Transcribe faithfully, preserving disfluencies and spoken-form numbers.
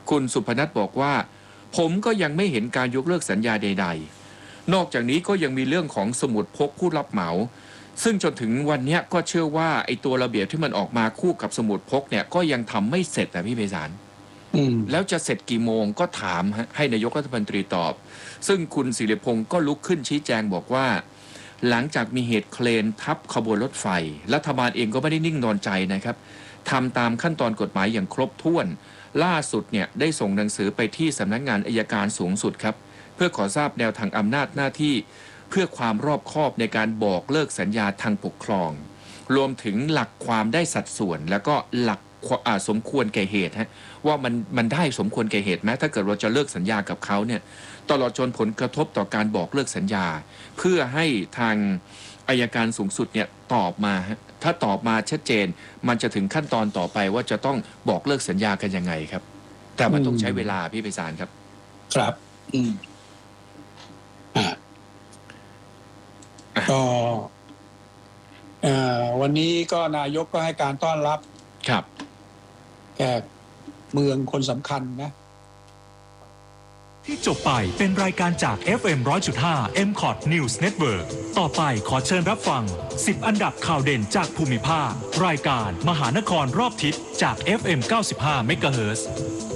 คุณสุพนัทบอกว่าผมก็ยังไม่เห็นการยกเลิกสัญญาใดๆนอกจากนี้ก็ยังมีเรื่องของสมุดพกผู้รับเหมาซึ่งจนถึงวันนี้ก็เชื่อว่าไอ้ตัวระเบียบที่มันออกมาคู่กับสมุดพกเนี่ยก็ยังทำไม่เสร็จนะพี่ไพศาลแล้วจะเสร็จกี่โมงก็ถามให้นายกรัฐมนตรีตอบซึ่งคุณศิริพงศ์ก็ลุกขึ้นชี้แจงบอกว่าหลังจากมีเหตุเครนทับขบวนรถไฟรัฐบาลเองก็ไม่ได้นิ่งนอนใจนะครับทำตามขั้นตอนกฎหมายอย่างครบถ้วนล่าสุดเนี่ยได้ส่งหนังสือไปที่สำนักงานอัยการสูงสุดครับเพื่อขอทราบแนวทางอำนาจหน้าที่เพื่อความรอบคอบในการบอกเลิกสัญญาทางปกครองรวมถึงหลักความได้สัดส่วนแล้วก็หลักสมควรแก่เหตุฮะว่ามันมันได้สมควรแก่เหตุไหมถ้าเกิดเราจะเลิกสัญญากับเขาเนี่ยตลอดจนผลกระทบต่อการบอกเลิกสัญญาเพื่อให้ทางอัยการสูงสุดเนี่ยตอบมาถ้าตอบมาชัดเจนมันจะถึงขั้นตอนต่อไปว่าจะต้องบอกเลิกสัญญากันยังไงครับแต่มันต้องใช้เวลาพี่ไพศาลครับครับอืมอ่าก็วันนี้ก็นายกก็ให้การต้อนรับครับแขกเมืองคนสำคัญนะที่จบไปเป็นรายการจาก เอฟ เอ็ม หนึ่งร้อยจุดห้า เอ็ม คอท News Network ต่อไปขอเชิญรับฟังสิบอันดับข่าวเด่นจากภูมิภาครายการมหานครรอบทิศจาก เอฟ เอ็ม เก้าสิบห้า เมกะเฮิรตซ์